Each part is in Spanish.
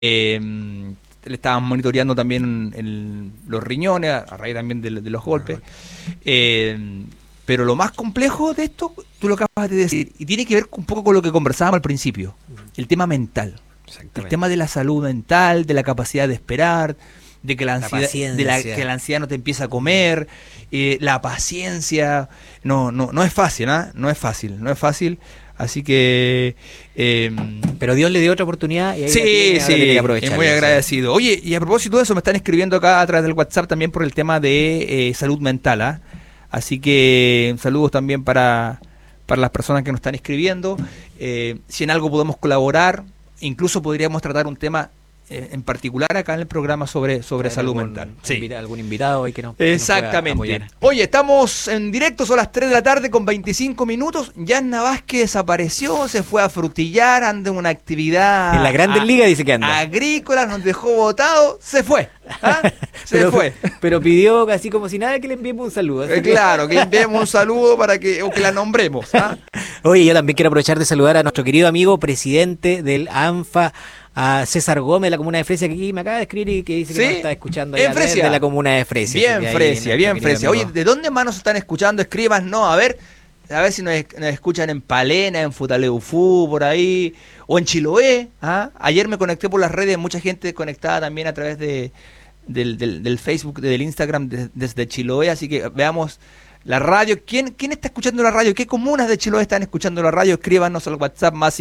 Le estaban monitoreando también los riñones, a raíz también de los golpes. Pero lo más complejo de esto, tú lo acabas de decir, y tiene que ver un poco con lo que conversábamos al principio, el tema mental. El tema de la salud mental, de la capacidad de esperar, de que la ansiedad, que la ansiedad no te empieza a comer, la paciencia. No es fácil, ¿eh? No es fácil. Así que... pero Dios le dio otra oportunidad y ahí sí, aprovechar. Es muy agradecido. Oye, y a propósito de eso, me están escribiendo acá a través del WhatsApp también por el tema de salud mental, ¿eh? Así que saludos también para las personas que nos están escribiendo. Si en algo podemos colaborar, incluso podríamos tratar un tema en particular acá en el programa sobre salud mental. Sí. Algún invitado hoy que nos exactamente. Nos oye, estamos en directo, son las 3 de la tarde con 25 minutos. Yanna Vázquez desapareció, se fue a frutillar, anda en una actividad... En la Grandes Ligas dice que anda. Agrícola, nos dejó botado, se fue. Fue. Pero pidió así como si nada que le enviemos un saludo. Claro, que le enviemos un saludo para que la nombremos. Oye, yo también quiero aprovechar de saludar a nuestro querido amigo presidente del ANFA, a César Gómez de la comuna de Fresia, que aquí me acaba de escribir y que dice que nos está escuchando allá de la comuna de Fresia. Bien Fresia. Oye, ¿de dónde más nos están escuchando? Escríbanos, a ver si nos escuchan en Palena, en Futaleufú, por ahí, o en Chiloé. Ayer me conecté por las redes, mucha gente conectada también a través del Facebook, del Instagram desde Chiloé, así que veamos la radio. ¿Quién está escuchando la radio? ¿Qué comunas de Chiloé están escuchando la radio? Escríbanos al WhatsApp más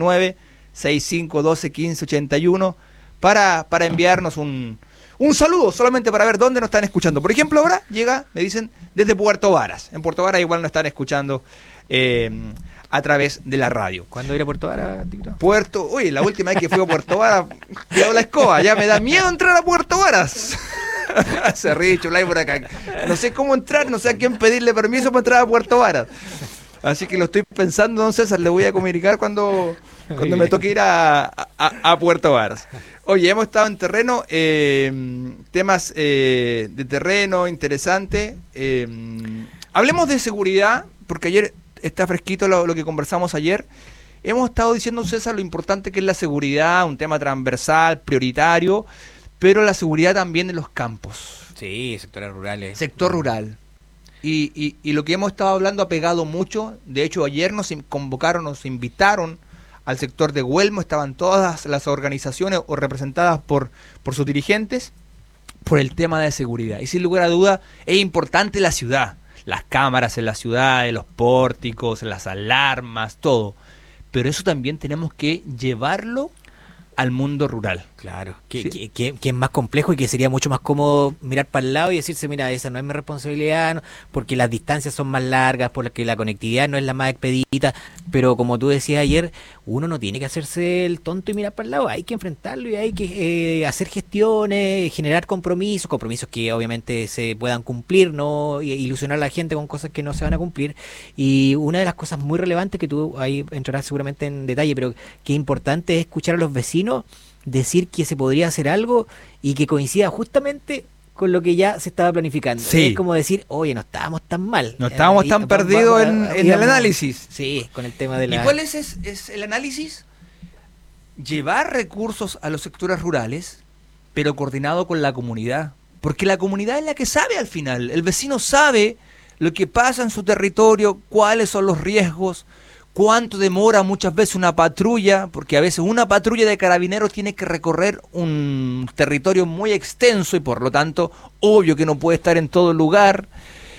569-6512-1581 para enviarnos un saludo, solamente para ver dónde nos están escuchando. Por ejemplo, ahora me dicen, desde Puerto Varas. En Puerto Varas igual nos están escuchando a través de la radio. ¿Cuándo ir a Puerto Varas, Tito? Uy, la última vez que fui a Puerto Varas, cuidado la escoba, ya me da miedo entrar a Puerto Varas. Se ríe Chulay por acá. No sé cómo entrar, no sé a quién pedirle permiso para entrar a Puerto Varas. Así que lo estoy pensando, don César, le voy a comunicar cuando me toque ir a Puerto Varas. Oye, hemos estado en terreno, temas de terreno interesante. Hablemos de seguridad, porque ayer está fresquito lo que conversamos ayer. Hemos estado diciendo, César, lo importante que es la seguridad, un tema transversal, prioritario, pero la seguridad también en los campos. Sí, sectores rurales. Sector rural. Y lo que hemos estado hablando ha pegado mucho. De hecho, ayer nos convocaron, nos invitaron al sector de Güelmo. Estaban todas las organizaciones o representadas por sus dirigentes por el tema de seguridad. Y sin lugar a duda, es importante la ciudad. Las cámaras en la ciudad, los pórticos, las alarmas, todo. Pero eso también tenemos que llevarlo al mundo rural. Claro, que es más complejo y que sería mucho más cómodo mirar para el lado y decirse, mira, esa no es mi responsabilidad, no, porque las distancias son más largas, porque la conectividad no es la más expedita, pero como tú decías ayer, uno no tiene que hacerse el tonto y mirar para el lado, hay que enfrentarlo y hay que hacer gestiones, generar compromisos que obviamente se puedan cumplir, no ilusionar a la gente con cosas que no se van a cumplir. Y una de las cosas muy relevantes que tú ahí entrarás seguramente en detalle, pero que es importante es escuchar a los vecinos decir que se podría hacer algo y que coincida justamente con lo que ya se estaba planificando. Sí. Es como decir, oye, no estábamos tan mal. No estábamos tan perdidos en el análisis. Sí, con el tema de la... ¿Y cuál es el análisis? Llevar recursos a los sectores rurales, pero coordinado con la comunidad. Porque la comunidad es la que sabe al final. El vecino sabe lo que pasa en su territorio, cuáles son los riesgos, cuánto demora muchas veces una patrulla, porque a veces una patrulla de carabineros tiene que recorrer un territorio muy extenso y por lo tanto, obvio que no puede estar en todo lugar.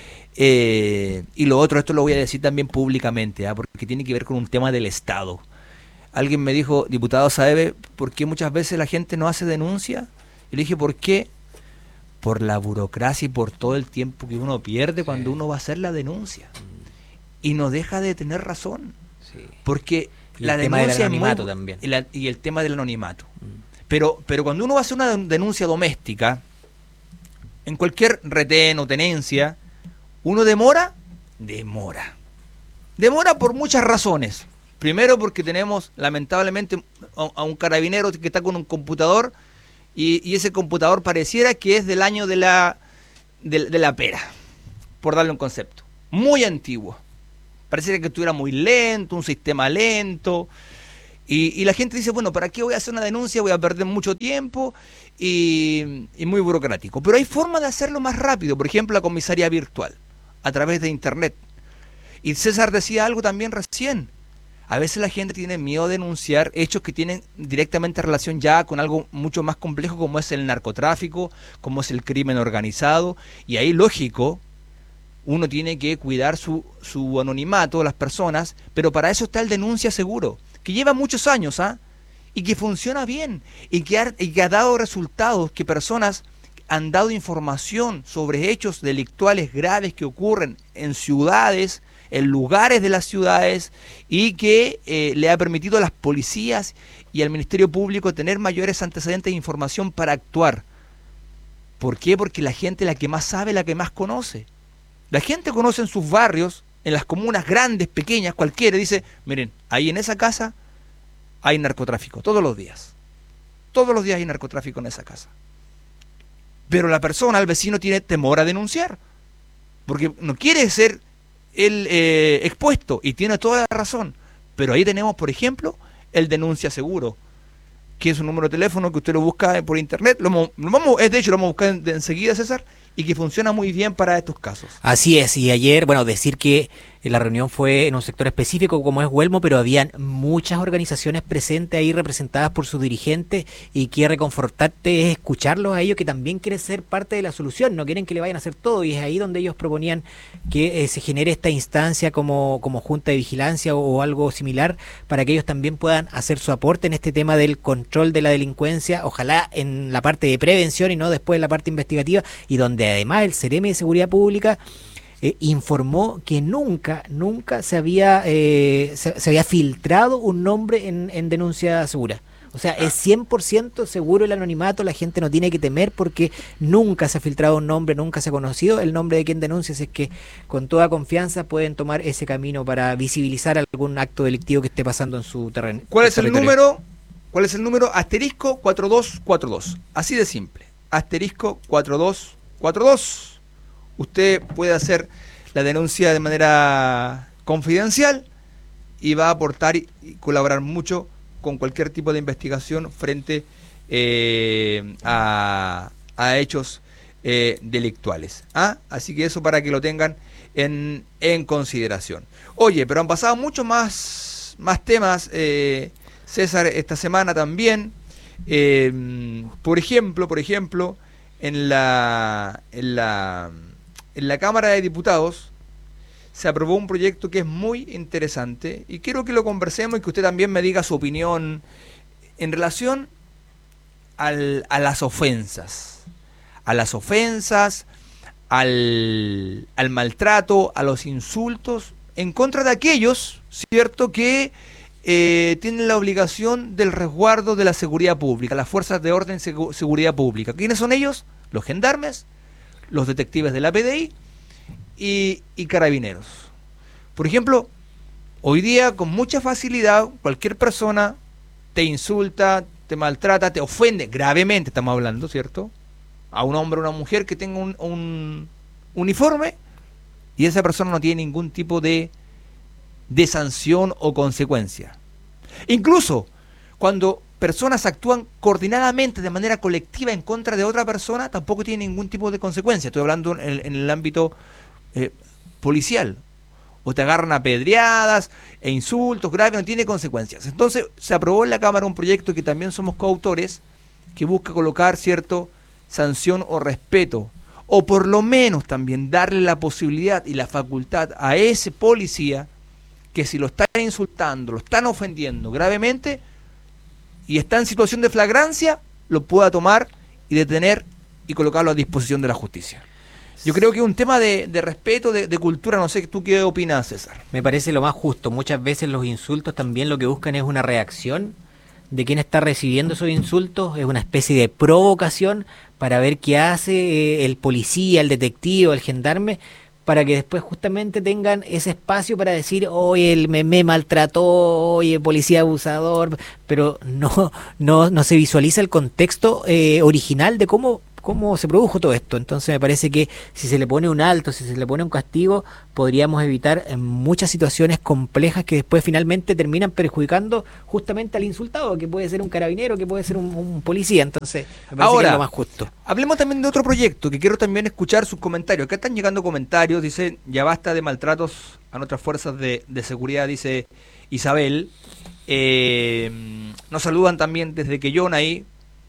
Y lo otro, esto lo voy a decir también públicamente, porque tiene que ver con un tema del Estado. Alguien me dijo, diputado Saeve, ¿por qué muchas veces la gente no hace denuncia? Y le dije, ¿por qué? Por la burocracia y por todo el tiempo que uno pierde cuando uno va a hacer la denuncia. Y no deja de tener razón. Sí. Porque la denuncia es muy... también. Y el tema del anonimato. Pero cuando uno va a hacer una denuncia doméstica, en cualquier retén o tenencia, uno demora por muchas razones. Primero porque tenemos lamentablemente a un carabinero que está con un computador y ese computador pareciera que es del año de la pera, por darle un concepto. Muy antiguo. Pareciera que estuviera muy lento, un sistema lento, Y la gente dice, bueno, ¿para qué voy a hacer una denuncia? Voy a perder mucho tiempo y muy burocrático. Pero hay formas de hacerlo más rápido, por ejemplo, la comisaría virtual, a través de Internet. Y César decía algo también recién. A veces la gente tiene miedo de denunciar hechos que tienen directamente relación ya con algo mucho más complejo como es el narcotráfico, como es el crimen organizado. Y ahí, lógico, uno tiene que cuidar su anonimato, las personas, pero para eso está el denuncia seguro, que lleva muchos años, ¿ah? Y que funciona bien, y que ha dado resultados, que personas han dado información sobre hechos delictuales graves que ocurren en ciudades, en lugares de las ciudades, y que le ha permitido a las policías y al Ministerio Público tener mayores antecedentes de información para actuar. ¿Por qué? Porque la gente, la que más sabe, la que más conoce. La gente conoce en sus barrios, en las comunas grandes, pequeñas, cualquiera, dice, miren, ahí en esa casa hay narcotráfico, todos los días. Todos los días hay narcotráfico en esa casa. Pero la persona, el vecino, tiene temor a denunciar, porque no quiere ser el expuesto, y tiene toda la razón. Pero ahí tenemos, por ejemplo, el denuncia seguro, que es un número de teléfono que usted lo busca por internet, de hecho lo vamos a buscar enseguida, César, y que funciona muy bien para estos casos. Así es, y ayer, bueno, decir que la reunión fue en un sector específico como es Huelmo, pero habían muchas organizaciones presentes ahí representadas por sus dirigentes, y qué reconfortante es escucharlos a ellos, que también quieren ser parte de la solución, no quieren que le vayan a hacer todo, y es ahí donde ellos proponían que se genere esta instancia como junta de vigilancia o algo similar, para que ellos también puedan hacer su aporte en este tema del control de la delincuencia, ojalá en la parte de prevención y no después en la parte investigativa, y donde además el Ceremi de Seguridad Pública informó que nunca se había filtrado un nombre en denuncia segura. O sea, es 100% seguro el anonimato, la gente no tiene que temer porque nunca se ha filtrado un nombre, nunca se ha conocido el nombre de quien denuncia, así es que con toda confianza pueden tomar ese camino para visibilizar algún acto delictivo que esté pasando en su terreno. ¿Cuál es el número? ¿Cuál es el número? Asterisco 4242. Así de simple. Asterisco 4242. Usted puede hacer la denuncia de manera confidencial y va a aportar y colaborar mucho con cualquier tipo de investigación frente a hechos delictuales. Así que eso para que lo tengan en consideración. Oye, pero han pasado muchos más temas, César, esta semana también. Por ejemplo, en la Cámara de Diputados se aprobó un proyecto que es muy interesante y quiero que lo conversemos y que usted también me diga su opinión en relación a las ofensas. Al maltrato, a los insultos, en contra de aquellos, ¿cierto?, que tienen la obligación del resguardo de la seguridad pública, las fuerzas de orden y seguridad pública. ¿Quiénes son ellos? Los gendarmes, los detectives de la PDI y carabineros. Por ejemplo, hoy día con mucha facilidad cualquier persona te insulta, te maltrata, te ofende gravemente, estamos hablando, ¿cierto?, a un hombre o una mujer que tenga un uniforme, y esa persona no tiene ningún tipo de sanción o consecuencia. Incluso cuando personas actúan coordinadamente de manera colectiva en contra de otra persona, tampoco tiene ningún tipo de consecuencia. Estoy hablando en el ámbito policial. O te agarran a pedreadas e insultos graves, no tiene consecuencias. Entonces se aprobó en la Cámara un proyecto que también somos coautores, que busca colocar cierto sanción o respeto, o por lo menos también darle la posibilidad y la facultad a ese policía que si lo están insultando, lo están ofendiendo gravemente y está en situación de flagrancia, lo pueda tomar y detener y colocarlo a disposición de la justicia. Yo creo que es un tema de respeto, de cultura. No sé, ¿tú qué opinas, César? Me parece lo más justo. Muchas veces los insultos también lo que buscan es una reacción de quien está recibiendo esos insultos, es una especie de provocación para ver qué hace el policía, el detective, el gendarme, para que después justamente tengan ese espacio para decir, oye, él me maltrató, oye, policía abusador, pero no se visualiza el contexto original de cómo cómo se produjo todo esto. Entonces me parece que si se le pone un alto, si se le pone un castigo, podríamos evitar muchas situaciones complejas que después finalmente terminan perjudicando justamente al insultado, que puede ser un carabinero, que puede ser un policía. Entonces me parece que es lo más justo. Hablemos también de otro proyecto, que quiero también escuchar sus comentarios. Acá están llegando comentarios, dicen, ya basta de maltratos a nuestras fuerzas de seguridad, dice Isabel. Nos saludan también desde Quellón ahí.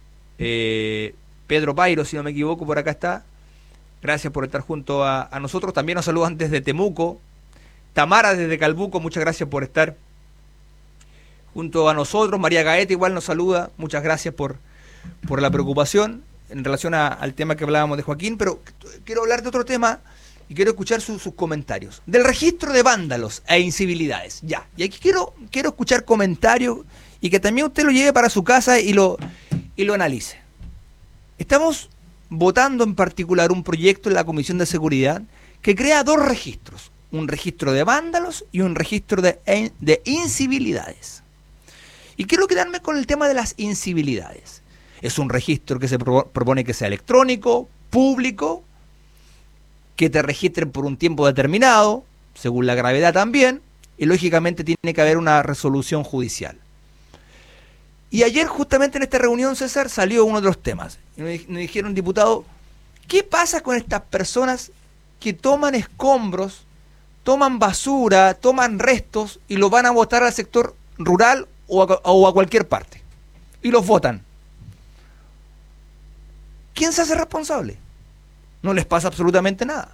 Pedro Pairo, si no me equivoco, por acá está. Gracias por estar junto a nosotros. También nos saludan desde Temuco. Tamara desde Calbuco, muchas gracias por estar junto a nosotros. María Gaeta igual nos saluda. Muchas gracias por la preocupación en relación al tema que hablábamos de Joaquín. Pero quiero hablar de otro tema y quiero escuchar sus comentarios. Del registro de vándalos e incivilidades. Ya. Y aquí quiero escuchar comentarios y que también usted lo lleve para su casa y lo analice. Estamos votando en particular un proyecto en la Comisión de Seguridad que crea dos registros, un registro de vándalos y un registro de incivilidades. Y quiero quedarme con el tema de las incivilidades. Es un registro que se propone que sea electrónico, público, que te registren por un tiempo determinado, según la gravedad también, y lógicamente tiene que haber una resolución judicial. Y ayer justamente en esta reunión, César, salió uno de los temas. Me dijeron, diputado, ¿qué pasa con estas personas que toman escombros, toman basura, toman restos y los van a botar al sector rural o a cualquier parte? Y los botan. ¿Quién se hace responsable? No les pasa absolutamente nada.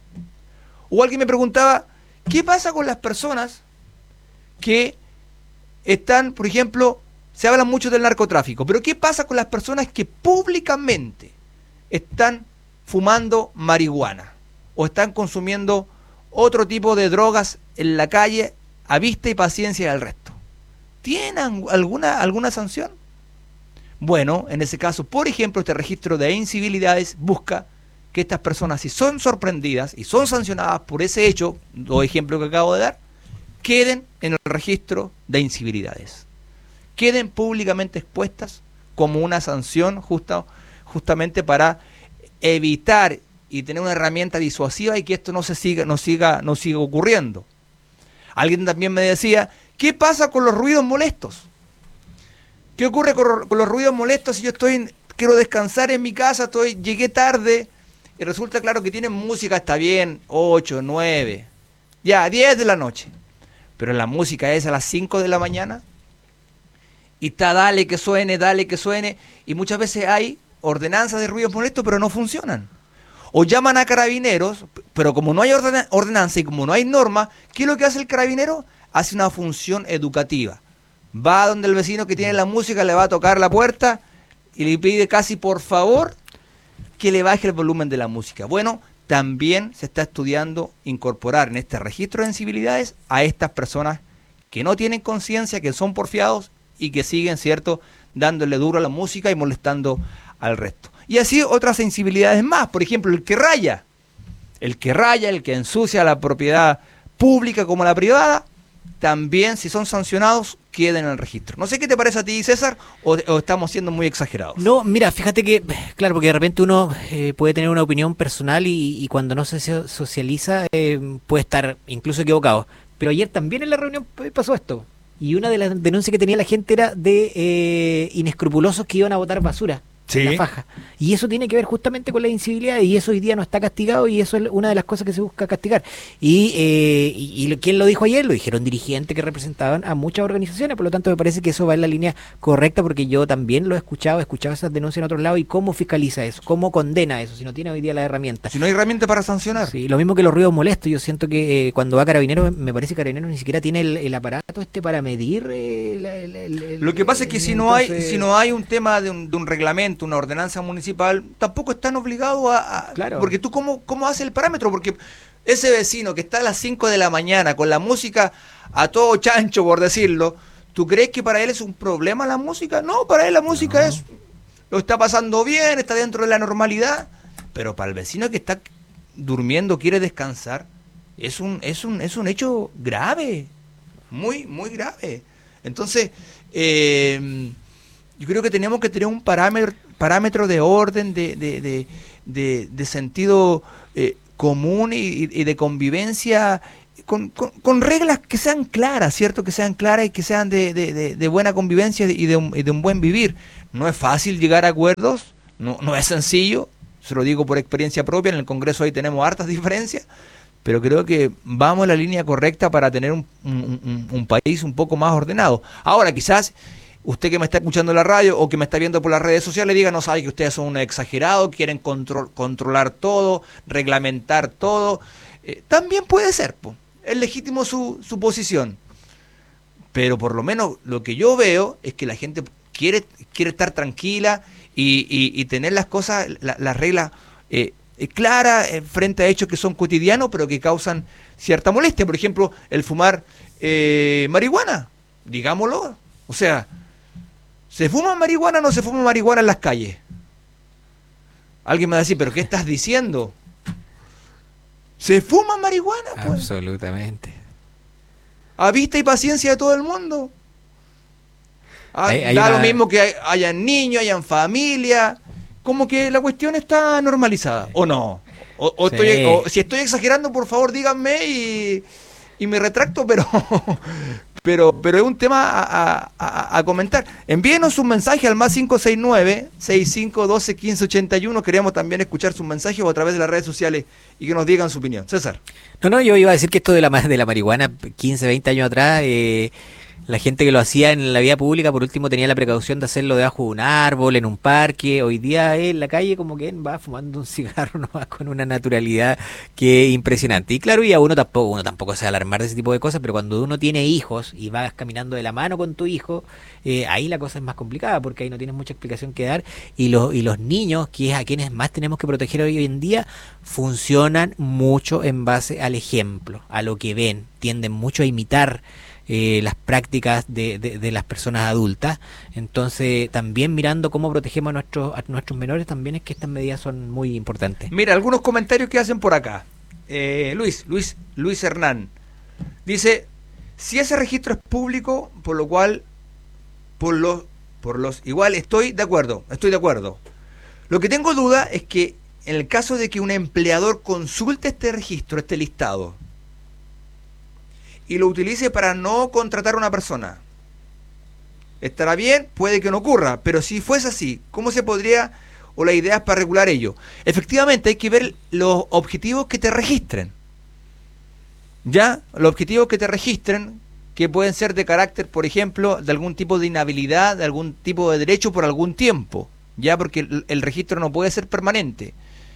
O alguien me preguntaba, ¿qué pasa con las personas que están, por ejemplo, se habla mucho del narcotráfico, pero ¿qué pasa con las personas que públicamente están fumando marihuana o están consumiendo otro tipo de drogas en la calle a vista y paciencia del resto? ¿Tienen alguna sanción? Bueno, en ese caso, por ejemplo, este registro de incivilidades busca que estas personas, si son sorprendidas y son sancionadas por ese hecho, los ejemplos que acabo de dar, queden en el registro de incivilidades. Queden públicamente expuestas como una sanción justamente para evitar y tener una herramienta disuasiva y que esto no siga ocurriendo. Alguien también me decía, ¿qué pasa con los ruidos molestos? ¿Qué ocurre con los ruidos molestos si yo quiero descansar en mi casa, llegué tarde y resulta claro que tienen música, está bien, 8, 9, ya, 10 de la noche, pero la música es a las 5 de la mañana? Y está dale que suene, y muchas veces hay ordenanzas de ruidos molestos, pero no funcionan. O llaman a carabineros, pero como no hay ordenanza y como no hay norma, ¿qué es lo que hace el carabinero? Hace una función educativa. Va donde el vecino que tiene la música, le va a tocar la puerta y le pide casi por favor que le baje el volumen de la música. Bueno, también se está estudiando incorporar en este registro de incivilidades a estas personas que no tienen conciencia, que son porfiados y que siguen, ¿cierto?, dándole duro a la música y molestando al resto. Y así otras sensibilidades más, por ejemplo, el que raya, el que ensucia la propiedad pública como la privada, también si son sancionados queden en el registro. No sé qué te parece a ti, César, o estamos siendo muy exagerados. No, mira, fíjate que, claro, porque de repente uno puede tener una opinión personal y cuando no se socializa puede estar incluso equivocado. Pero ayer también en la reunión pasó esto. Y una de las denuncias que tenía la gente era de inescrupulosos que iban a botar basura en la faja. Y eso tiene que ver justamente con la incivilidad y eso hoy día no está castigado y eso es una de las cosas que se busca castigar. Y ¿quién lo dijo ayer? Lo dijeron dirigentes que representaban a muchas organizaciones, por lo tanto me parece que eso va en la línea correcta porque yo también lo he escuchado esas denuncias en otros lados y cómo fiscaliza eso, cómo condena eso, si no tiene hoy día la herramienta. Si no hay herramienta para sancionar. Sí, lo mismo que los ruidos molestos, yo siento que cuando va Carabineros, me parece que Carabineros ni siquiera tiene el aparato para medir. Lo que pasa es que si no hay un tema de un reglamento, una ordenanza municipal, tampoco están obligados a claro. Porque tú ¿cómo haces el parámetro? Porque ese vecino que está a las 5 de la mañana con la música a todo chancho, por decirlo, ¿tú crees que para él es un problema la música? No, para él la música lo está pasando bien, está dentro de la normalidad, pero para el vecino que está durmiendo, quiere descansar, es un hecho grave, muy, muy grave. Entonces, yo creo que tenemos que tener un parámetros de orden, de sentido común y de convivencia con reglas que sean claras, ¿cierto? Que sean claras y que sean de buena convivencia y de un buen vivir. No es fácil llegar a acuerdos, no es sencillo, se lo digo por experiencia propia, en el Congreso ahí tenemos hartas diferencias, pero creo que vamos en la línea correcta para tener un país un poco más ordenado. Ahora, quizás usted que me está escuchando en la radio o que me está viendo por las redes sociales diga, no sabe que ustedes son unos exagerados, quieren controlar todo, reglamentar todo. También puede ser, po. Es legítimo su posición. Pero por lo menos lo que yo veo es que la gente quiere estar tranquila y tener las cosas, las reglas claras frente a hechos que son cotidianos, pero que causan cierta molestia. Por ejemplo, el fumar marihuana, digámoslo. O sea, ¿se fuma marihuana o no se fuma marihuana en las calles? Alguien me va a decir, ¿pero qué estás diciendo? ¿Se fuma marihuana? Pues. Absolutamente. A vista y paciencia de todo el mundo. Da lo mismo que hayan niños, hayan familia. Como que la cuestión está normalizada, ¿o no? Sí. Si estoy exagerando, por favor, díganme y me retracto, pero es un tema a comentar. Envíenos un mensaje al más 569-6512-1581. Queremos también escuchar sus mensajes o a través de las redes sociales y que nos digan su opinión. César. No, yo iba a decir que esto de la marihuana, 15, 20 años atrás, la gente que lo hacía en la vía pública, por último, tenía la precaución de hacerlo debajo de un árbol, en un parque. Hoy día en la calle como que va fumando un cigarro nomás con una naturalidad que es impresionante. Y claro, y a uno tampoco se va a alarmar de ese tipo de cosas, pero cuando uno tiene hijos y vas caminando de la mano con tu hijo, ahí la cosa es más complicada porque ahí no tienes mucha explicación que dar. Y los niños, que es a quienes más tenemos que proteger hoy en día, funcionan mucho en base al ejemplo, a lo que ven, tienden mucho a imitar las prácticas de las personas adultas. Entonces también mirando cómo protegemos a nuestros menores, también es que estas medidas son muy importantes. Mira, algunos comentarios que hacen por acá. Luis Hernán dice, si ese registro es público, por los igual estoy de acuerdo. Lo que tengo duda es que en el caso de que un empleador consulte este registro, este listado, y lo utilice para no contratar a una persona, ¿estará bien? Puede que no ocurra, pero si fuese así, ¿cómo se podría, o la idea es para regular ello? Efectivamente, hay que ver los objetivos que te registren. ¿Ya? Los objetivos que te registren, que pueden ser de carácter, por ejemplo, de algún tipo de inhabilidad, de algún tipo de derecho por algún tiempo, ¿ya? Porque el registro no puede ser permanente.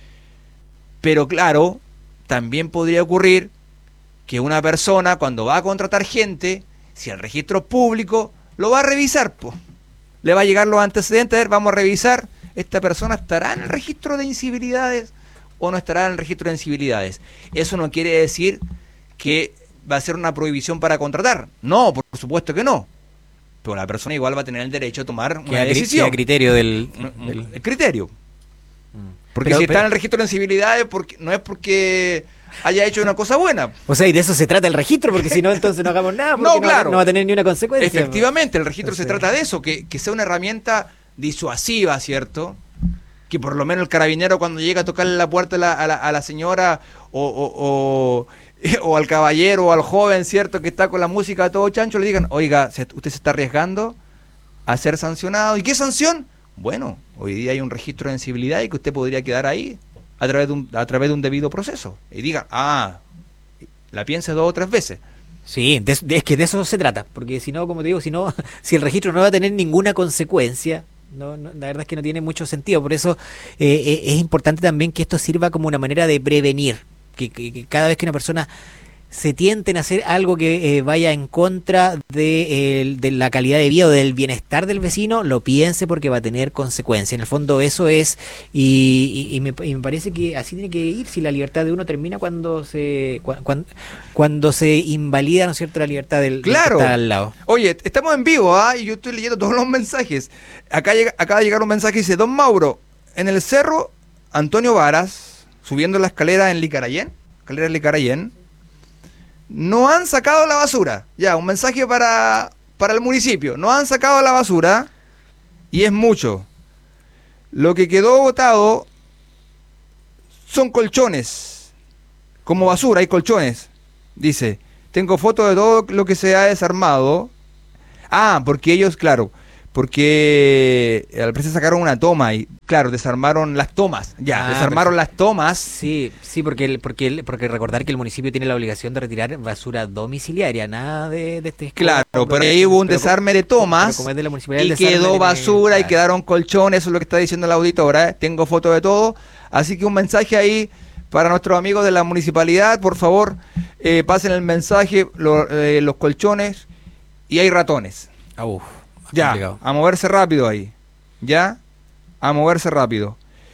Pero claro, también podría ocurrir que una persona, cuando va a contratar gente, si el registro es público, lo va a revisar, pues. Le va a llegar los antecedentes, a ver, vamos a revisar, ¿esta persona estará en el registro de incivilidades o no estará en el registro de incivilidades? Eso no quiere decir que va a ser una prohibición para contratar. No, por supuesto que no. Pero la persona igual va a tener el derecho a tomar una decisión. A criterio del... El criterio. Porque si está en el registro de incivilidades, no es porque haya hecho una cosa buena. O sea, y de eso se trata el registro, porque si no, entonces no hagamos nada, porque claro. No va a tener ni una consecuencia. Efectivamente, el registro se trata de eso, que sea una herramienta disuasiva, ¿cierto? Que por lo menos el carabinero cuando llega a tocarle la puerta a la señora o al caballero o al joven, ¿cierto? Que está con la música a todo chancho, le digan, oiga, usted se está arriesgando a ser sancionado. ¿Y qué sanción? Bueno, hoy día hay un registro de incivilidad y que usted podría quedar ahí a través de un debido proceso. Y diga, la piense 2 o 3 veces. Sí, es que de eso se trata, porque si no, como te digo, si el registro no va a tener ninguna consecuencia, no, la verdad es que no tiene mucho sentido. Por eso es importante también que esto sirva como una manera de prevenir, que cada vez que una persona se tienten a hacer algo que vaya en contra de la calidad de vida o del bienestar del vecino, lo piense porque va a tener consecuencias. En el fondo eso es, y me parece que así tiene que ir, si la libertad de uno termina cuando se invalida, ¿no es cierto?, la libertad del que está al lado. Oye, estamos en vivo, y yo estoy leyendo todos los mensajes. Acaba de llegar un mensaje que dice, Don Mauro, en el cerro Antonio Varas, subiendo la escalera en Licarayén, no han sacado la basura. Ya, un mensaje para el municipio. No han sacado la basura y es mucho. Lo que quedó botado son colchones. Como basura, hay colchones. Dice, tengo fotos de todo lo que se ha desarmado. Ah, porque ellos, claro, porque al parecer sacaron una toma y, claro, desarmaron las tomas. Ya, Ah, desarmaron las tomas. Sí, sí, porque recordar que el municipio tiene la obligación de retirar basura domiciliaria, nada de este Claro, escombro, pero ahí hubo un pero desarme de pero tomas como es de la municipalidad, y el desarme quedó tiene que- basura y claro. quedaron colchones, eso es lo que está diciendo la auditora. Tengo fotos de todo. Así que un mensaje ahí para nuestros amigos de la municipalidad, por favor, pasen el mensaje, los colchones y hay ratones. Ah, uf, más Ya, complicado. a moverse rápido ahí. Ya, a moverse rápido.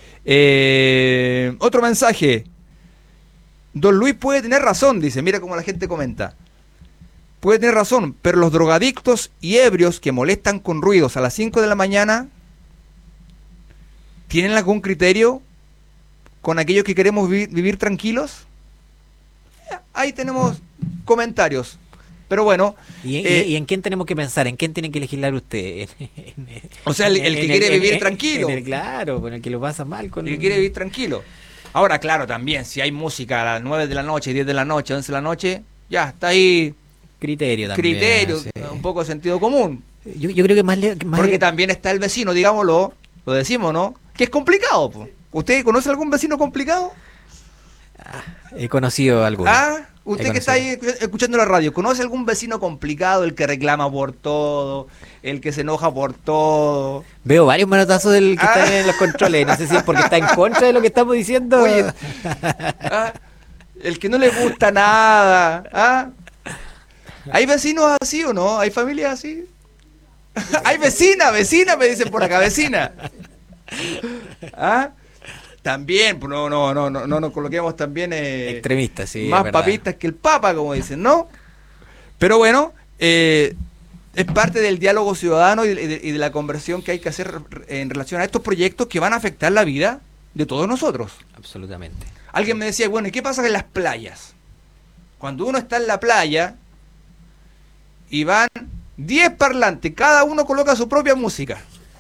Otro mensaje. Don Luis puede tener razón, dice. Mira cómo la gente comenta. Puede tener razón, pero los drogadictos y ebrios que molestan con ruidos a las 5 de la mañana, ¿tienen algún criterio con aquellos que queremos vivir tranquilos? Ahí tenemos comentarios. Pero bueno, ¿Y en quién tenemos que pensar? ¿En quién tiene que legislar usted? o sea, el que quiere vivir tranquilo. Claro, con el que lo pasa mal. Con El que quiere vivir tranquilo. Ahora, claro, también, si hay música a las 9 de la noche, 10 de la noche, 11 de la noche, ya, está ahí criterio también. criterio, Sí. un poco de sentido común. Yo creo que más Porque también está el vecino, digámoslo, lo decimos, ¿no? Que es complicado, po. ¿Usted conoce algún vecino complicado? he conocido algunos. Ah, usted He que está ahí escuchando la radio, ¿conoce algún vecino complicado, el que reclama por todo, el que se enoja por todo? Veo varios manotazos del que Ah. está en los controles. No sé si es porque está en contra de lo que estamos diciendo. Oye, ah, el que no le gusta nada. ¿Ah? ¿Hay vecinos así o no? ¿Hay familias así? Hay vecina, me dicen por acá, vecina. ¿Ah? También, pues no nos coloquemos también Extremistas, sí. más es verdad. papistas que el Papa, como dicen, ¿no? Pero bueno, es parte del diálogo ciudadano y de la conversión que hay que hacer en relación a estos proyectos que van a afectar la vida de todos nosotros. Absolutamente. Alguien me decía, bueno, ¿y qué pasa en las playas? Cuando uno está en la playa y van 10 parlantes, cada uno coloca su propia música.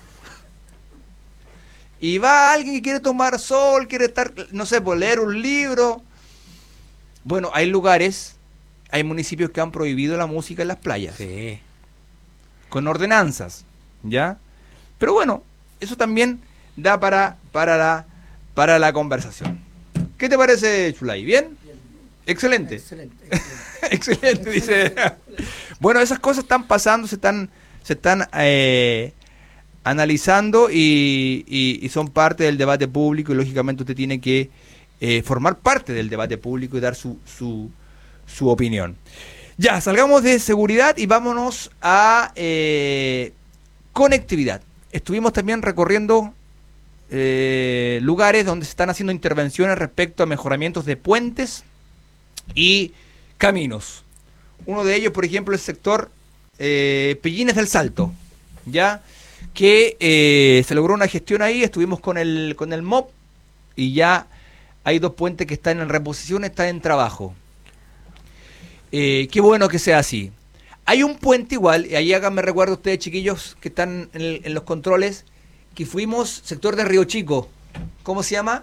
Y va alguien que quiere tomar sol, quiere estar, no sé, por leer un libro. Bueno, hay lugares, hay municipios que han prohibido la música en las playas, Sí. con ordenanzas, ¿ya? Pero bueno, eso también da para la conversación. ¿Qué te parece, Chulay? ¿Bien? Excelente. Excelente. Excelente, dice. Bueno, esas cosas están pasando, se están analizando y son parte del debate público y lógicamente usted tiene que formar parte del debate público y dar su opinión. Ya, salgamos de seguridad y vámonos a conectividad. Estuvimos también recorriendo lugares donde se están haciendo intervenciones respecto a mejoramientos de puentes y caminos. Uno de ellos, por ejemplo, el sector Pellines del Salto, ya que se logró una gestión ahí, estuvimos con el MOP y ya hay 2 puentes que están en reposición, están en trabajo. Qué bueno que sea así. Hay un puente igual, y ahí háganme recuerdo ustedes, chiquillos, que están en los controles, que fuimos sector de Río Chico. ¿Cómo se llama?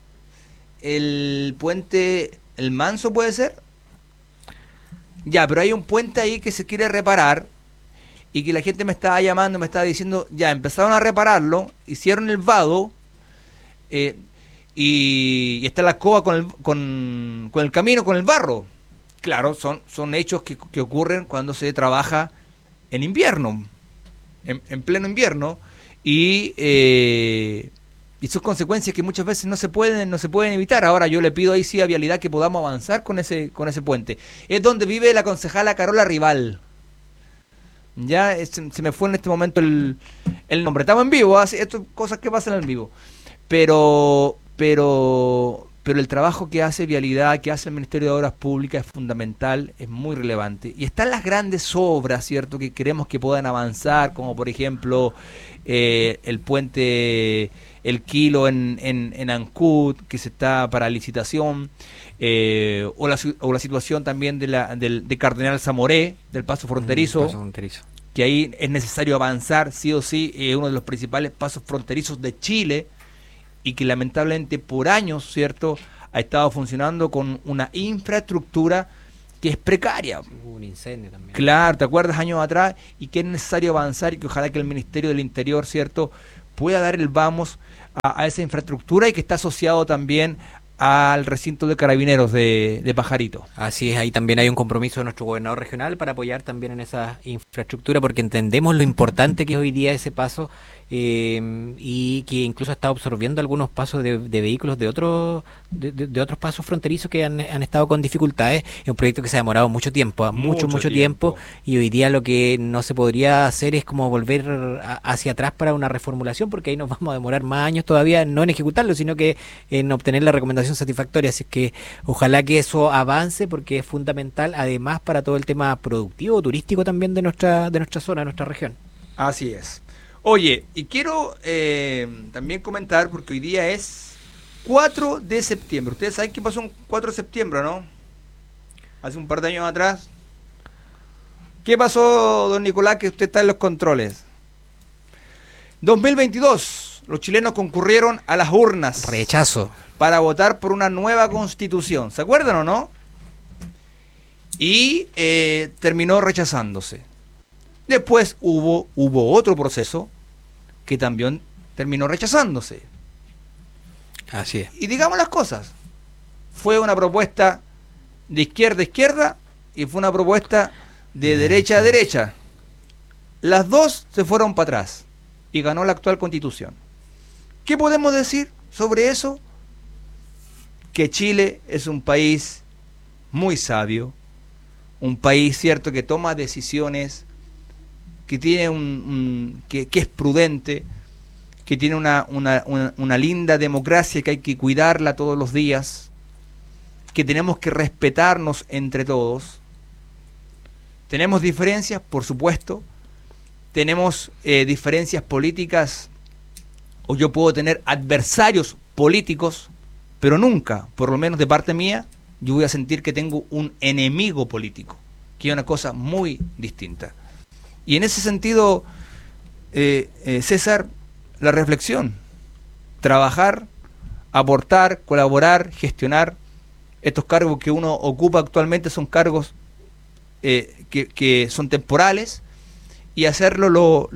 El puente El Manso, ¿puede ser? Ya, pero hay un puente ahí que se quiere reparar y que la gente me estaba llamando, me estaba diciendo, ya, empezaron a repararlo, hicieron el vado y está la escoba con el camino, con el barro. Claro, son hechos que ocurren cuando se trabaja en invierno, en pleno invierno, y son consecuencias que muchas veces no se pueden evitar. Ahora yo le pido ahí sí a Vialidad que podamos avanzar con ese puente. Es donde vive la concejala Carola Rival. Ya se me fue en este momento el nombre. Estamos en vivo, esto cosas que pasan en vivo. Pero el trabajo que hace Vialidad, que hace el Ministerio de Obras Públicas es fundamental, es muy relevante. Y están las grandes obras, ¿cierto?, que queremos que puedan avanzar, como por ejemplo el puente El Kilo en Ancud, que se está para licitación, o la situación también de Cardenal Zamoré, del paso fronterizo. Paso fronterizo. que ahí es necesario avanzar sí o sí, uno de los principales pasos fronterizos de Chile, y que lamentablemente por años, ¿cierto?, ha estado funcionando con una infraestructura que es precaria. Hubo un incendio también. Claro, ¿te acuerdas años atrás? Y que es necesario avanzar y que ojalá que el Ministerio del Interior, ¿cierto?, pueda dar el vamos a esa infraestructura, y que está asociado también al recinto de carabineros de Pajarito. Así es, ahí también hay un compromiso de nuestro gobernador regional para apoyar también en esa infraestructura, porque entendemos lo importante que es hoy día ese paso, y que incluso está absorbiendo algunos pasos de vehículos de otros pasos fronterizos que han estado con dificultades. Es un proyecto que se ha demorado mucho tiempo, mucho tiempo, y hoy día lo que no se podría hacer es como volver hacia atrás para una reformulación, porque ahí nos vamos a demorar más años todavía, no en ejecutarlo, sino que en obtener la recomendación satisfactoria. Así que ojalá que eso avance, porque es fundamental además para todo el tema productivo, turístico también de nuestra zona, de nuestra región. Así es. Oye, y quiero también comentar, porque hoy día es 4 de septiembre. Ustedes saben qué pasó un 4 de septiembre, ¿no? Hace un par de años atrás. ¿Qué pasó, don Nicolás, que usted está en los controles? 2022, los chilenos concurrieron a las urnas. Rechazo. Para votar por una nueva constitución. ¿Se acuerdan o no? Y terminó rechazándose. Después hubo otro proceso que también terminó rechazándose. Así es. Y digamos las cosas. Fue una propuesta de izquierda a izquierda y fue una propuesta de derecha a derecha. Las dos se fueron para atrás y ganó la actual constitución. ¿Qué podemos decir sobre eso? Que Chile es un país muy sabio, un país, cierto, que toma decisiones, que tiene que es prudente, que tiene una linda democracia que hay que cuidarla todos los días, que tenemos que respetarnos entre todos. Tenemos diferencias, por supuesto, tenemos diferencias políticas, o yo puedo tener adversarios políticos, pero nunca, por lo menos de parte mía, yo voy a sentir que tengo un enemigo político, que es una cosa muy distinta. Y en ese sentido, César, la reflexión, trabajar, aportar, colaborar, gestionar. Estos cargos que uno ocupa actualmente son cargos que son temporales, y hacerlo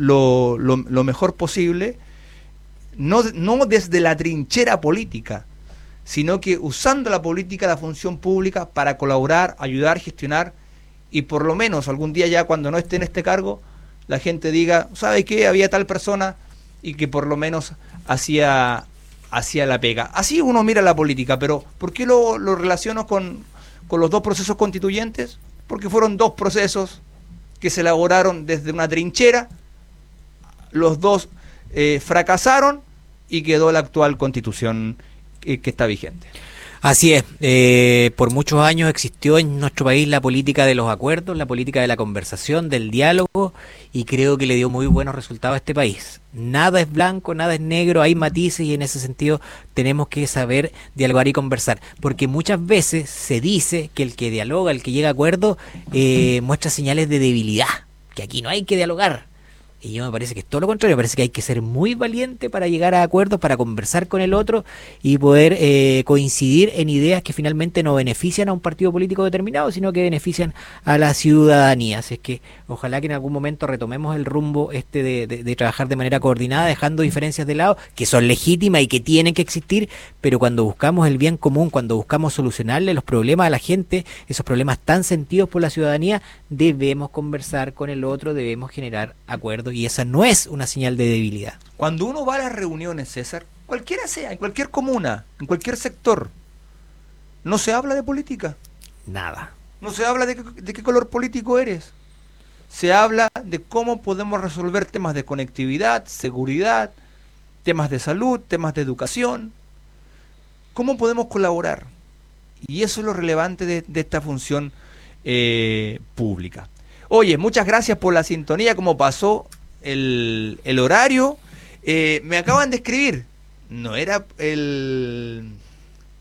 lo mejor posible, no desde la trinchera política, sino que usando la política, la función pública, para colaborar, ayudar, gestionar, y por lo menos algún día, ya cuando no esté en este cargo, la gente diga, ¿sabe qué? Había tal persona, y que por lo menos hacía la pega. Así uno mira la política. Pero ¿por qué lo relaciono con los dos procesos constituyentes? Porque fueron dos procesos que se elaboraron desde una trinchera, los dos fracasaron, y quedó la actual constitución que está vigente. Así es, por muchos años existió en nuestro país la política de los acuerdos, la política de la conversación, del diálogo, y creo que le dio muy buenos resultados a este país. Nada es blanco, nada es negro, hay matices, y en ese sentido tenemos que saber dialogar y conversar, porque muchas veces se dice que el que dialoga, el que llega a acuerdo, muestra señales de debilidad, que aquí no hay que dialogar. Y yo me parece que es todo lo contrario, me parece que hay que ser muy valiente para llegar a acuerdos, para conversar con el otro y poder coincidir en ideas que finalmente no benefician a un partido político determinado, sino que benefician a la ciudadanía. Así es que ojalá que en algún momento retomemos el rumbo de trabajar de manera coordinada, dejando diferencias de lado, que son legítimas y que tienen que existir, pero cuando buscamos el bien común, cuando buscamos solucionarle los problemas a la gente, esos problemas tan sentidos por la ciudadanía, debemos conversar con el otro, debemos generar acuerdos. Y esa no es una señal de debilidad. Cuando uno va a las reuniones, César, cualquiera sea, en cualquier comuna, en cualquier sector, no se habla de política. Nada. No se habla de qué color político eres. Se habla de cómo podemos resolver temas de conectividad, seguridad, temas de salud, temas de educación. ¿Cómo podemos colaborar? Y eso es lo relevante de esta función pública. Oye, muchas gracias por la sintonía. Como pasó el horario, me acaban de escribir, no era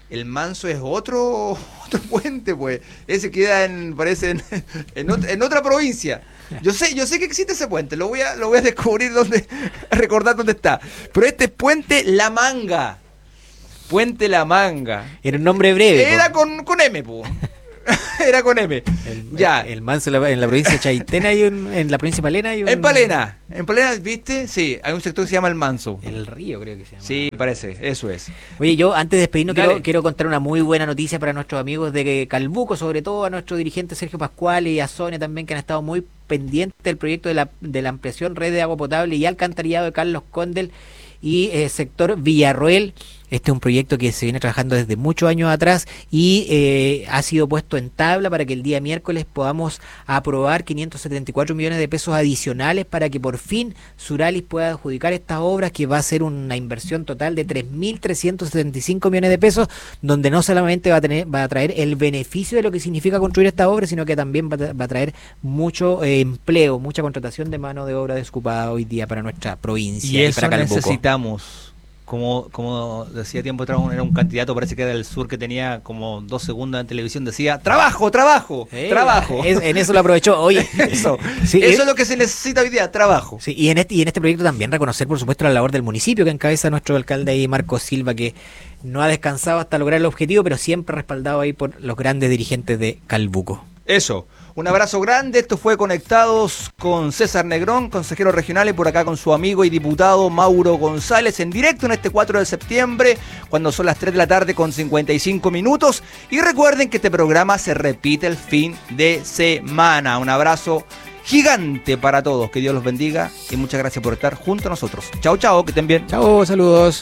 El Manso es otro puente, pues. Ese queda parece en otra provincia. Yo sé que existe ese puente, lo voy a descubrir recordar dónde está. Pero este es Puente La Manga. Puente La Manga. Era un nombre breve. Era con M, pues. Era con M. El Manso en la provincia de Chaitén en la provincia de Palena hay un... En Palena, ¿viste? Sí, hay un sector que se llama El Manso. El Río, creo que se llama. Sí, parece, eso es. Oye, yo antes de despedirnos quiero contar una muy buena noticia para nuestros amigos de Calbuco, sobre todo a nuestro dirigente Sergio Pascual y a Sonia también, que han estado muy pendientes del proyecto de la ampliación red de agua potable y alcantarillado de Carlos Condel y sector Villarroel. Este es un proyecto que se viene trabajando desde muchos años atrás y ha sido puesto en tabla para que el día miércoles podamos aprobar 574 millones de pesos adicionales para que por fin Suralis pueda adjudicar estas obras, que va a ser una inversión total de 3.375 millones de pesos, donde no solamente va a traer el beneficio de lo que significa construir esta obra, sino que también va a traer mucho empleo, mucha contratación de mano de obra desocupada hoy día para nuestra provincia. Y eso para Calbuco. Necesitamos. Como decía tiempo atrás, era un candidato, parece que era del sur, que tenía como 2 segundos en televisión, decía trabajo. En eso lo aprovechó. Oye, eso es lo que se necesita hoy día, trabajo. Sí, y en este proyecto también reconocer, por supuesto, la labor del municipio que encabeza nuestro alcalde ahí, Marco Silva, que no ha descansado hasta lograr el objetivo, pero siempre respaldado ahí por los grandes dirigentes de Calbuco. Eso. Un abrazo grande. Esto fue Conectados con César Negrón, consejero regional, y por acá con su amigo y diputado Mauro González, en directo en este 4 de septiembre, cuando son las 3 de la tarde con 55 minutos. Y recuerden que este programa se repite el fin de semana. Un abrazo gigante para todos. Que Dios los bendiga y muchas gracias por estar junto a nosotros. Chao, que estén bien. Chao, saludos.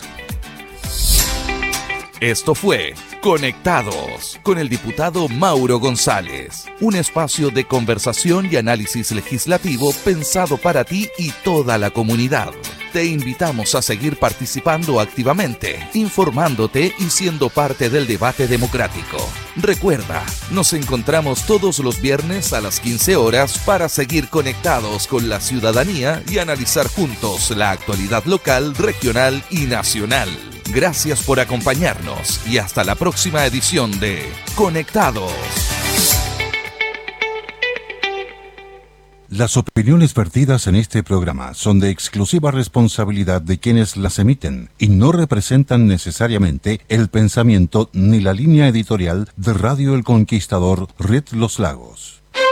Esto fue Conectados con el diputado Mauro González, un espacio de conversación y análisis legislativo pensado para ti y toda la comunidad. Te invitamos a seguir participando activamente, informándote y siendo parte del debate democrático. Recuerda, nos encontramos todos los viernes a las 15 horas para seguir conectados con la ciudadanía y analizar juntos la actualidad local, regional y nacional. Gracias por acompañarnos y hasta la próxima edición de Conectados. Las opiniones vertidas en este programa son de exclusiva responsabilidad de quienes las emiten y no representan necesariamente el pensamiento ni la línea editorial de Radio El Conquistador, Red Los Lagos.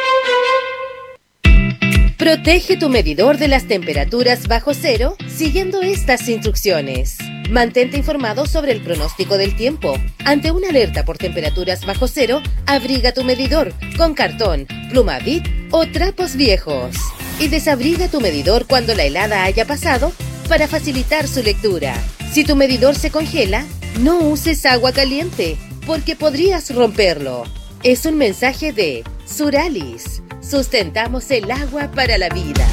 Protege tu medidor de las temperaturas bajo cero siguiendo estas instrucciones. Mantente informado sobre el pronóstico del tiempo. Ante una alerta por temperaturas bajo cero, abriga tu medidor con cartón, pluma Bic o trapos viejos. Y desabriga tu medidor cuando la helada haya pasado para facilitar su lectura. Si tu medidor se congela, no uses agua caliente porque podrías romperlo. Es un mensaje de Suralis. Sustentamos el agua para la vida.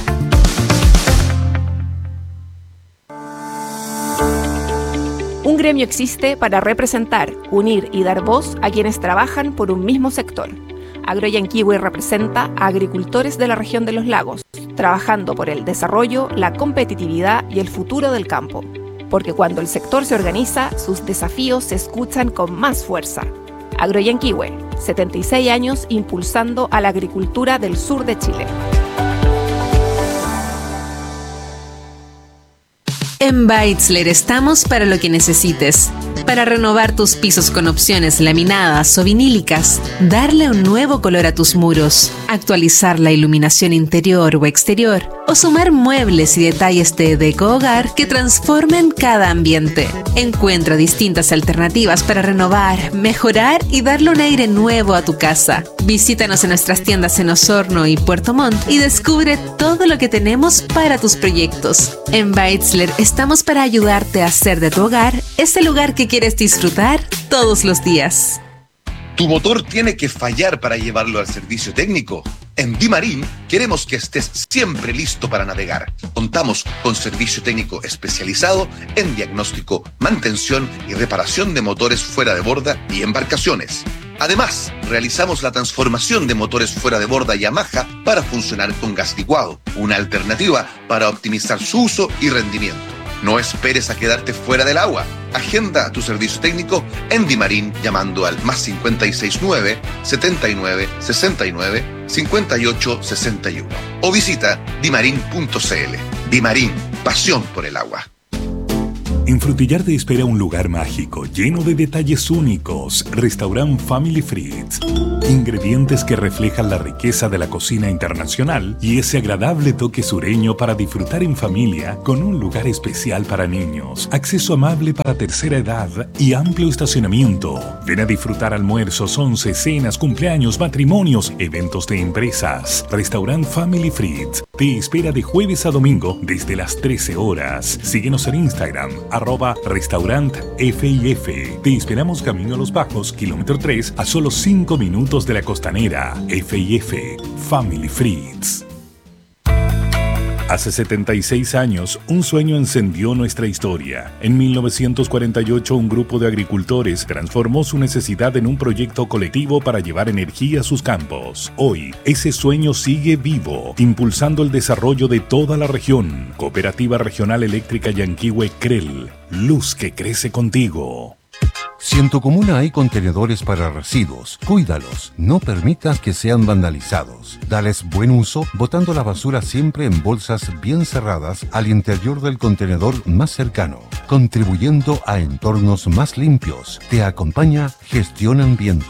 Un gremio existe para representar, unir y dar voz a quienes trabajan por un mismo sector. Agroyanquihue representa a agricultores de la región de los lagos, trabajando por el desarrollo, la competitividad y el futuro del campo. Porque cuando el sector se organiza, sus desafíos se escuchan con más fuerza. Agroyanquihue, 76 años impulsando a la agricultura del sur de Chile. En Beitzler estamos para lo que necesites. Para renovar tus pisos con opciones laminadas o vinílicas, darle un nuevo color a tus muros, actualizar la iluminación interior o exterior, o sumar muebles y detalles de deco-hogar que transformen cada ambiente. Encuentra distintas alternativas para renovar, mejorar y darle un aire nuevo a tu casa. Visítanos en nuestras tiendas en Osorno y Puerto Montt y descubre todo lo que tenemos para tus proyectos. En Beitzler estamos para ayudarte a hacer de tu hogar ese lugar que quieres disfrutar todos los días. Tu motor tiene que fallar para llevarlo al servicio técnico. En Dimarín queremos que estés siempre listo para navegar. Contamos con servicio técnico especializado en diagnóstico, mantención y reparación de motores fuera de borda y embarcaciones. Además, realizamos la transformación de motores fuera de borda Yamaha para funcionar con gas licuado, una alternativa para optimizar su uso y rendimiento. No esperes a quedarte fuera del agua. Agenda tu servicio técnico en Dimarín llamando al +569 79 69 58 61 o visita dimarin.cl. Dimarín, pasión por el agua. En Frutillar te espera un lugar mágico, lleno de detalles únicos. Restaurant Family Fritz. Ingredientes que reflejan la riqueza de la cocina internacional y ese agradable toque sureño para disfrutar en familia con un lugar especial para niños, acceso amable para tercera edad y amplio estacionamiento. Ven a disfrutar almuerzos, once, cenas, cumpleaños, matrimonios, eventos de empresas. Restaurant Family Fritz te espera de jueves a domingo desde las 13 horas. Síguenos en Instagram, @restaurantFIF. Te esperamos camino a Los Bajos, kilómetro 3, a solo 5 minutos de la Costanera. FIF, Family Fritz. Hace 76 años, un sueño encendió nuestra historia. En 1948, un grupo de agricultores transformó su necesidad en un proyecto colectivo para llevar energía a sus campos. Hoy, ese sueño sigue vivo, impulsando el desarrollo de toda la región. Cooperativa Regional Eléctrica Yanquihue CREL. Luz que crece contigo. Si en tu comuna hay contenedores para residuos, cuídalos, no permitas que sean vandalizados. Dales buen uso, botando la basura siempre en bolsas bien cerradas al interior del contenedor más cercano, contribuyendo a entornos más limpios. Te acompaña Gestión Ambiente.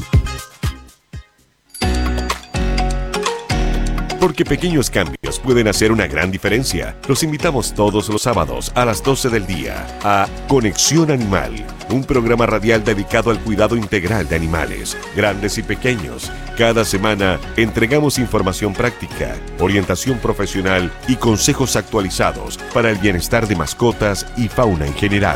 Porque pequeños cambios pueden hacer una gran diferencia. Los invitamos todos los sábados a las 12 del día a Conexión Animal, un programa radial dedicado al cuidado integral de animales, grandes y pequeños. Cada semana entregamos información práctica, orientación profesional y consejos actualizados para el bienestar de mascotas y fauna en general.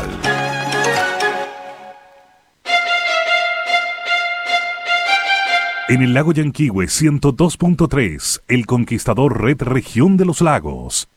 En el lago Yanquihue 102.3, El Conquistador Red Región de los Lagos.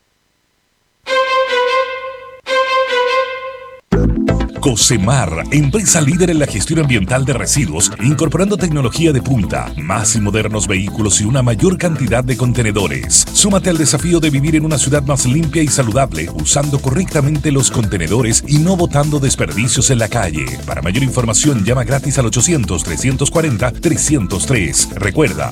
Cocemar, empresa líder en la gestión ambiental de residuos, incorporando tecnología de punta, más y modernos vehículos y una mayor cantidad de contenedores. Súmate al desafío de vivir en una ciudad más limpia y saludable, usando correctamente los contenedores y no botando desperdicios en la calle. Para mayor información, llama gratis al 800-340-303. Recuerda,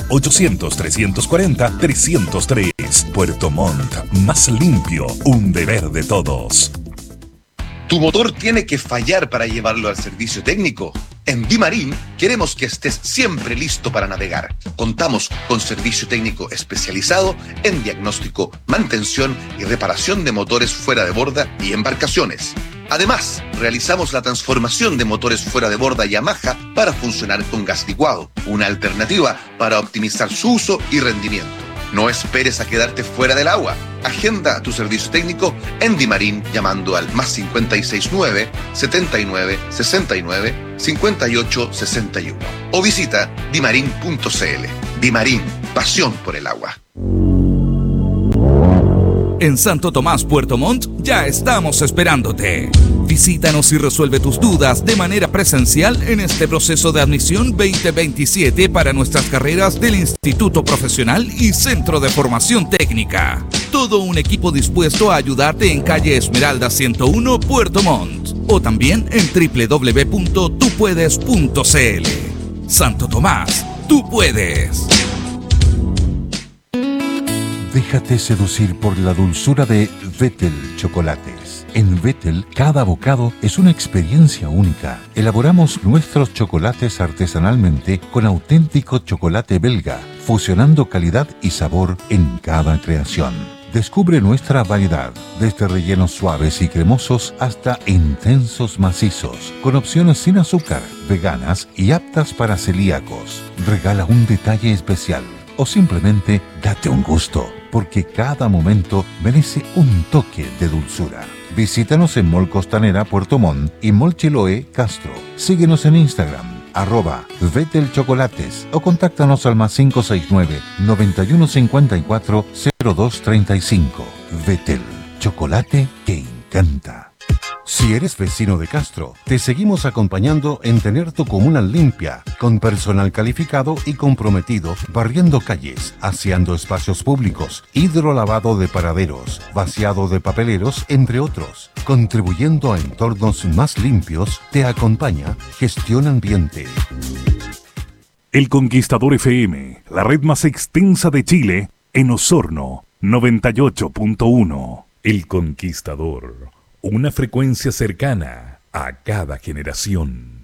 800-340-303. Puerto Montt, más limpio, un deber de todos. ¿Tu motor tiene que fallar para llevarlo al servicio técnico? En Dimarín queremos que estés siempre listo para navegar. Contamos con servicio técnico especializado en diagnóstico, mantención y reparación de motores fuera de borda y embarcaciones. Además, realizamos la transformación de motores fuera de borda Yamaha para funcionar con gas licuado, una alternativa para optimizar su uso y rendimiento. No esperes a quedarte fuera del agua. Agenda tu servicio técnico en Dimarín llamando al +569 79 69 58 61 o visita dimarin.cl. Dimarín, pasión por el agua. En Santo Tomás, Puerto Montt, ya estamos esperándote. Visítanos y resuelve tus dudas de manera presencial en este proceso de admisión 2027 para nuestras carreras del Instituto Profesional y Centro de Formación Técnica. Todo un equipo dispuesto a ayudarte en calle Esmeralda 101, Puerto Montt, o también en www.tupuedes.cl. Santo Tomás, tú puedes. Déjate seducir por la dulzura de Vettel Chocolates. En Vettel, cada bocado es una experiencia única. Elaboramos nuestros chocolates artesanalmente con auténtico chocolate belga, fusionando calidad y sabor en cada creación. Descubre nuestra variedad, desde rellenos suaves y cremosos hasta intensos macizos, con opciones sin azúcar, veganas y aptas para celíacos. Regala un detalle especial o simplemente date un gusto, porque cada momento merece un toque de dulzura. Visítanos en Mall Costanera Puerto Montt y Mall Chiloé Castro. Síguenos en Instagram, @Vettel Chocolates, o contáctanos al +569 9154 0235. Vettel, chocolate que encanta. Si eres vecino de Castro, te seguimos acompañando en tener tu comuna limpia, con personal calificado y comprometido, barriendo calles, aseando espacios públicos, hidrolavado de paraderos, vaciado de papeleros, entre otros. Contribuyendo a entornos más limpios, te acompaña Gestión Ambiente. El Conquistador FM, la red más extensa de Chile, en Osorno, 98.1. El Conquistador, una frecuencia cercana a cada generación.